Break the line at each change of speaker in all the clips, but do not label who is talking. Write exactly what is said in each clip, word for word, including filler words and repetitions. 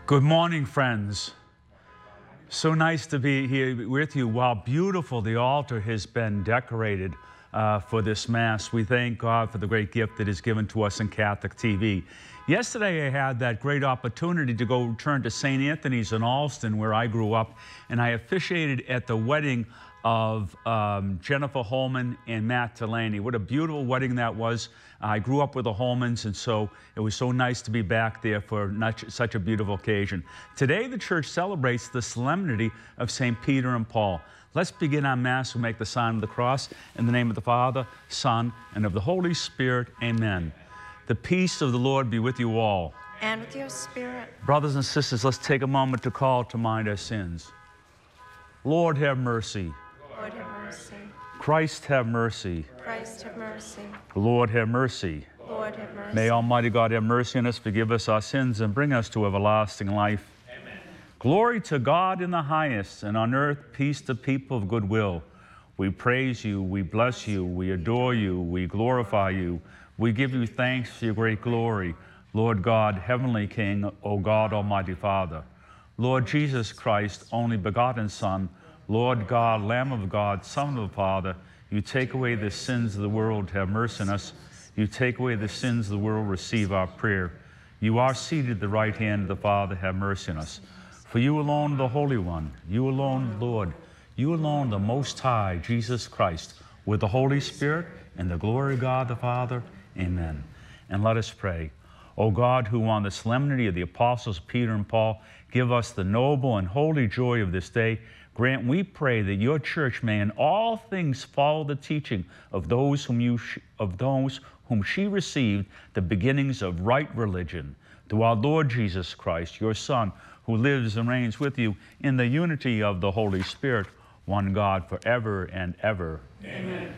Good morning, friends. So nice to be here with you. Wow, beautiful the altar has been decorated uh, for this Mass. We thank God for the great gift that is given to us in Catholic T V. Yesterday, I had that great opportunity to go return to Saint Anthony's in Alston, where I grew up, and I officiated at the wedding of um, Jennifer Holman and Matt Delaney. What a beautiful wedding that was. I grew up with the Holmans, and so it was so nice to be back there for not such a beautiful occasion. Today, the church celebrates the solemnity of Saint Peter and Paul. Let's begin our Mass. We'll make the sign of the cross. In the name of the Father, Son, and of the Holy Spirit, amen. The peace of the Lord be with you all.
And with your spirit.
Brothers and sisters, let's take a moment to call to mind our sins. Lord, have mercy.
Lord, have mercy.
Christ, have mercy.
Christ, have mercy.
Lord, have mercy.
Lord, have mercy.
May Almighty God have mercy on us, forgive us our sins, and bring us to everlasting life. Amen. Glory to God in the highest, and on earth peace to people of good will. We praise you, we bless you, we adore you, we glorify you. We give you thanks for your great glory, Lord God, heavenly King, O God, Almighty Father. Lord Jesus Christ, only begotten Son, Lord God, Lamb of God, Son of the Father, you take away the sins of the world, have mercy on us. You take away the sins of the world, receive our prayer. You are seated at the right hand of the Father, have mercy on us. For you alone, the Holy One, you alone, Lord, you alone, the Most High, Jesus Christ, with the Holy Spirit and the glory of God the Father, amen. And let us pray. O God, who on the solemnity of the apostles Peter and Paul give us the noble and holy joy of this day, grant, we pray, that your church may in all things follow the teaching of those whom you of those whom she received, the beginnings of right religion. Through our Lord Jesus Christ, your Son, who lives and reigns with you in the unity of the Holy Spirit, one God, forever and ever.
Amen.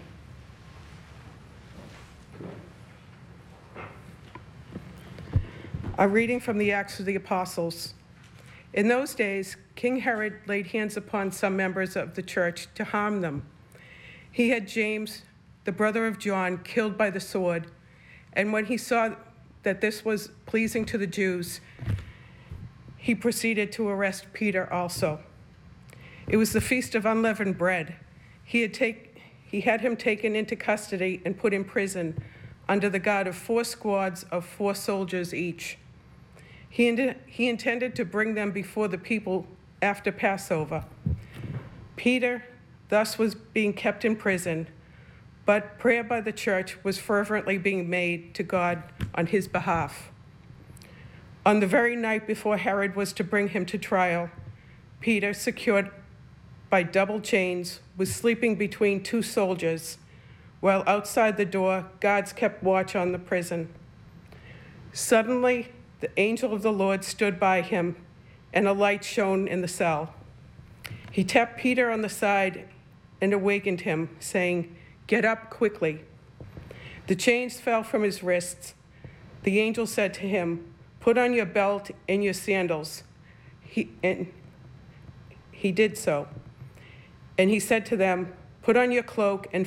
A reading from the Acts of the Apostles. In those days, King Herod laid hands upon some members of the church to harm them. He had James, the brother of John, killed by the sword, and when he saw that this was pleasing to the Jews, he proceeded to arrest Peter also. It was the Feast of Unleavened Bread. He had, take, he had him taken into custody and put in prison under the guard of four squads of four soldiers each. He, in, he intended to bring them before the people after Passover. Peter thus was being kept in prison, but prayer by the church was fervently being made to God on his behalf. On the very night before Herod was to bring him to trial, Peter, secured by double chains, was sleeping between two soldiers, while outside the door, guards kept watch on the prison. Suddenly, the angel of the Lord stood by him, and a light shone in the cell. He tapped Peter on the side and awakened him, saying, "Get up quickly." The chains fell from his wrists. The angel said to him, "Put on your belt and your sandals." He, and he did so. And he said to them, "Put on your cloak and